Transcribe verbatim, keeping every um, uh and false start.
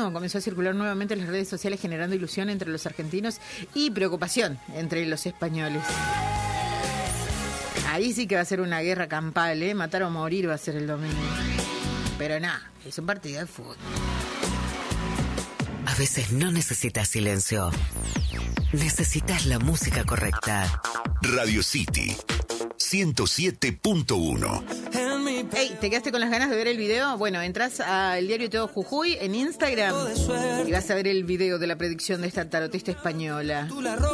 argentino comenzó a circular nuevamente en las redes sociales, generando ilusión entre los argentinos y preocupación entre los españoles. Ahí sí que va a ser una guerra campal, ¿eh? Matar o morir va a ser el domingo. Pero nada, es un partido de fútbol. A veces no necesitas silencio. Necesitas la música correcta. Radio City ciento siete punto uno. Hey, ¿te quedaste con las ganas de ver el video? Bueno, entras al diario Todo Jujuy en Instagram y vas a ver el video de la predicción de esta tarotista española.